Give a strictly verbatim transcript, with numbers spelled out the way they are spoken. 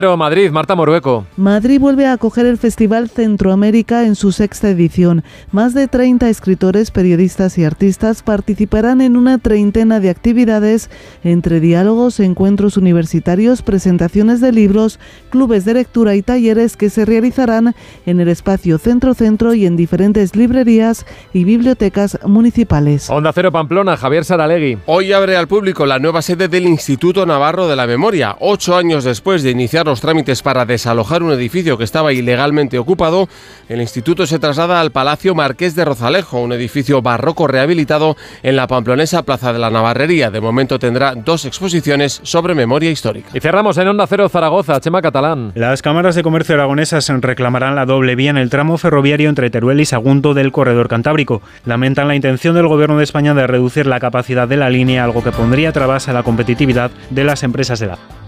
Madrid, Marta Morueco. Madrid vuelve a acoger el Festival Centroamérica en su sexta edición. Más de treinta escritores, periodistas y artistas participarán en una treintena de actividades entre diálogos, encuentros universitarios, presentaciones de libros, clubes de lectura y talleres que se realizarán en el espacio Centro-Centro y en diferentes librerías y bibliotecas municipales. Onda Cero Pamplona, Javier Saralegui. Hoy abre al público la nueva sede del Instituto Navarro de la Memoria. Ocho años después de iniciar los trámites para desalojar un edificio que estaba ilegalmente ocupado, el instituto se traslada al Palacio Marqués de Rozalejo, un edificio barroco rehabilitado en la pamplonesa Plaza de la Navarrería. De momento tendrá dos exposiciones sobre memoria histórica. Y cerramos en Onda Cero Zaragoza, Chema Catalán. Las cámaras de comercio aragonesas reclamarán la doble vía en el tramo ferroviario entre Teruel y Sagunto del corredor cantábrico. Lamentan la intención del Gobierno de España de reducir la capacidad de la línea, algo que pondría trabas a la competitividad de las empresas de la